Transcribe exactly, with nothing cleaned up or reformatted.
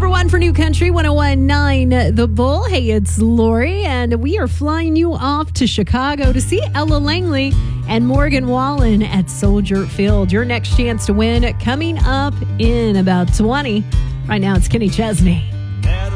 number one for New Country, one oh one point nine The Bull. Hey, it's Lori, and we are flying you off to Chicago to see Ella Langley and Morgan Wallen at Soldier Field. Your next chance to win coming up in about twenty. Right now, it's Kenny Chesney.